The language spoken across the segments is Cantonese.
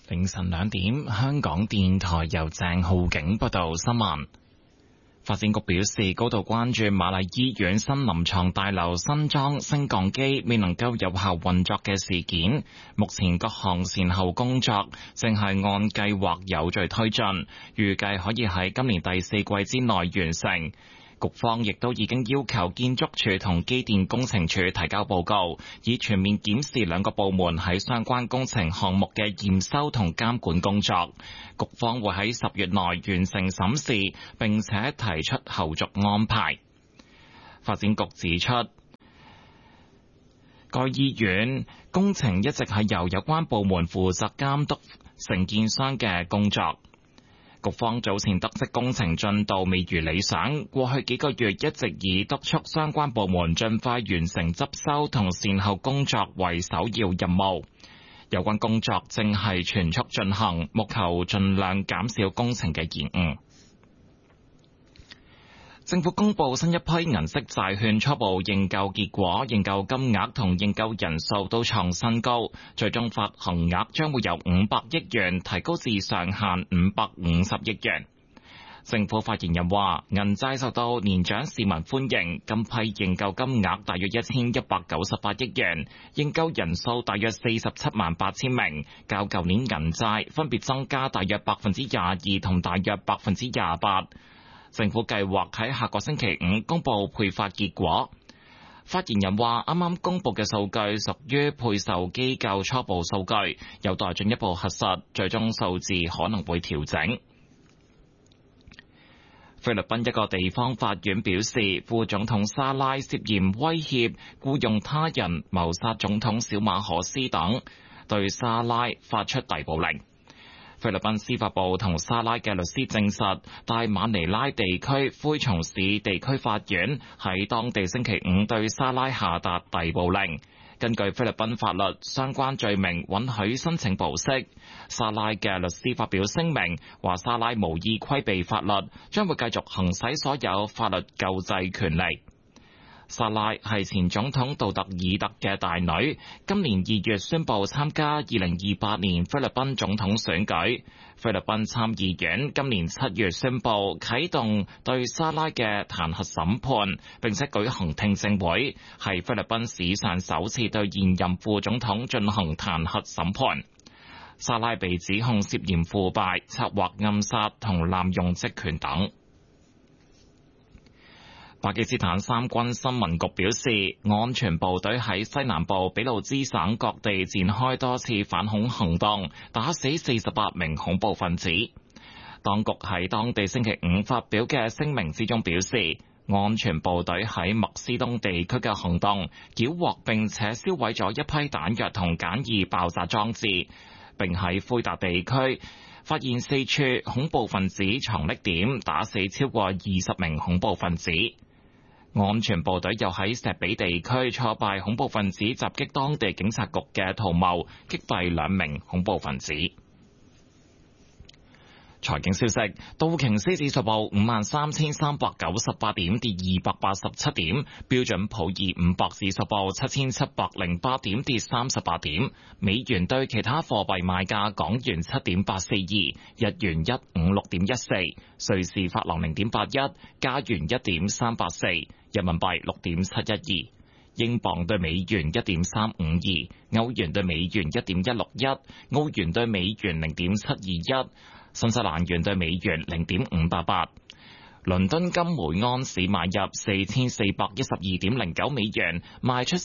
凌晨2點，香港電台由鄭浩景報道新聞。發展局表示，高度關注瑪麗醫院新臨床大樓新裝升降機未能夠有效運作嘅事件。目前各項善後工作正係按計劃有序推進，預計可以喺今年第4季之內完成。局方亦都已經要求建築署同機電工程署提交報告，以全面檢視兩個部門喺相關工程項目嘅驗收同監管工作。局方會喺10月內完成審視，並且提出後續安排。發展局指出，該醫院工程一直係由有關部門負責監督承建商嘅工作。局方早前得悉工程進度未如理想，過去幾個月一直以督促相關部門盡快完成執修同善後工作為首要任務。有關工作正係全速進行，務求盡量減少工程嘅延誤。政府公布新一批銀色債券初步認購結果，認購金額同認購人數都創新高，最終發行額將會由500億元提高至上限550億元。政府發言人話，銀債受到年長市民歡迎，今批認購金額大約1198億元，認購人數大約47萬8千名，較舊年銀債分別增加大約22%同大約28%。政府計劃喺下個星期5公布配發結果。發言人話，啱啱公布嘅數據屬於配售機構初步數據，有待進一步核實，最終數字可能會調整。菲律賓一個地方法院表示，副總統沙拉涉嫌威脅、僱用他人謀殺總統小馬可斯等，對沙拉發出逮捕令。菲律賓司法部同沙拉嘅律師證實，大馬尼拉地區灰松市地區法院喺當地星期5對沙拉下達逮捕令。根據菲律賓法律，相關罪名允許申請保釋。沙拉嘅律師發表聲明，話沙拉無意規避法律，將會繼續行使所有法律救濟權利。沙拉係前總統杜特爾特嘅大女，今年2月宣布參加2028年菲律賓總統選舉。菲律賓參議院今年7月宣布啟動對沙拉嘅彈劾審判，並且舉行聽證會，係菲律賓史上首次對現任副總統進行彈劾審判。沙拉被指控涉嫌腐敗、策劃暗殺同濫用職權等。巴基斯坦三軍新聞局表示，安全部隊喺西南部俾路支省各地展開多次反恐行動，打死48名恐怖分子。當局喺當地星期5發表嘅聲明之中表示，安全部隊喺麥斯東地區嘅行動，繳獲並且銷毀咗一批彈藥同簡易爆炸裝置，並喺灰達地區發現4處恐怖分子藏匿點，打死超過20名恐怖分子。安全部隊又喺石比地區挫敗恐怖分子襲擊當地警察局嘅圖謀，擊斃2名恐怖分子。財經消息，道瓊斯指數報53,398點，跌287點；標準普爾500指數報7,708點，跌38點。美元對其他貨幣賣價：港元7.842，日元156.14，瑞士法郎0.81，加元1.384，人民幣6.712。英鎊對美元1.352，歐元對美元1.161，澳元對美元0.721，新西蘭元對美元0.588，倫敦金每安士買入4412.09美元，賣出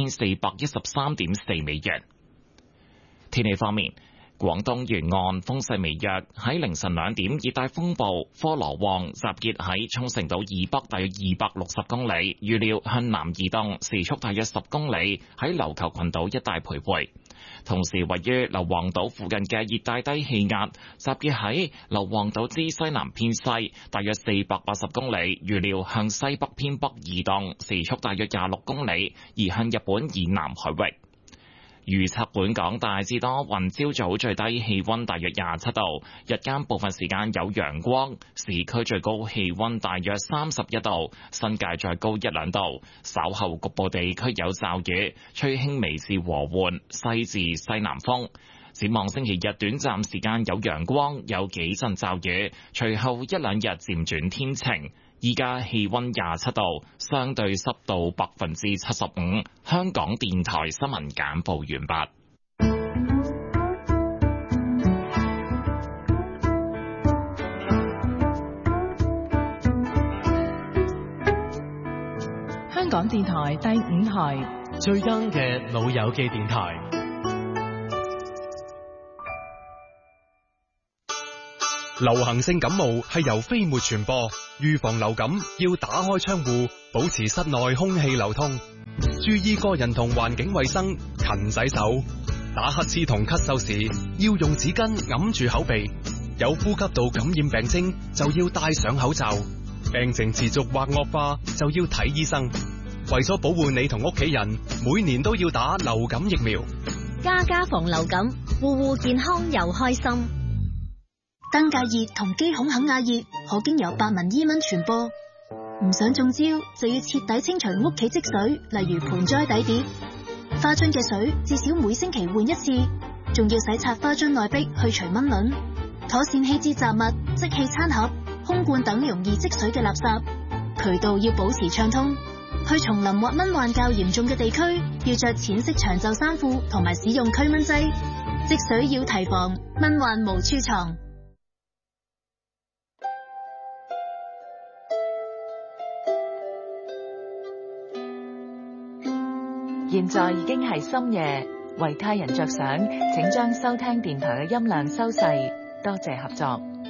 4413.4美元。天氣方面，廣東沿岸風勢微弱，喺凌晨2點，熱帶風暴科羅旺集結喺沖繩島以北大約260公里，預料向南移動，時速大約10公里，喺琉球群島一帶徘徊。同時，位於硫磺島附近嘅熱帶低氣壓集結喺硫磺島之西南偏西，大約480公里，預料向西北偏北移動，時速大約26公里，移向日本以南海域。預測本港大致多雲，朝早最低氣溫大約27度，日間部分時間有陽光，市區最高氣溫大約31度，新界再高1-2度。稍後局部地區有驟雨，吹輕微至和緩西至西南風。 展望星期日短暫時間有陽光，有幾陣驟雨，隨後一兩日漸轉天晴。依家氣溫27度，相對濕度75%。香港電台新聞簡報完畢。 香港電台第5台最 young 嘅老友記電台。流行性感冒係由飛沫傳播，預防流感要打開窗戶，保持室內空氣流通，注意個人同環境衛生，勤洗手。打乞嗤同咳嗽時要用紙巾揞住口鼻，有呼吸道感染病徵就要戴上口罩，病情持續或惡化就要睇醫生。為咗保護你同屋企人，每年都要打流感疫苗。 家家防流感，戶戶健康又開心。登革熱同肌孔肯亞熱可經由白紋伊蚊傳播，唔想中招就要徹底清除屋企積水，例如盆栽底碟、花樽嘅水，至少每星期換一次，仲要洗刷花樽內壁去除蚊卵，妥善棄置雜物、即棄餐盒、空罐等容易積水嘅垃圾，渠道要保持暢通。去叢林或蚊患較嚴重嘅地區，要着淺色長袖衫褲同埋使用驅蚊劑，積水要提防，蚊患無處藏。 現在已經係深夜，為他人着想，請將收聽電台嘅音量收細，多謝合作。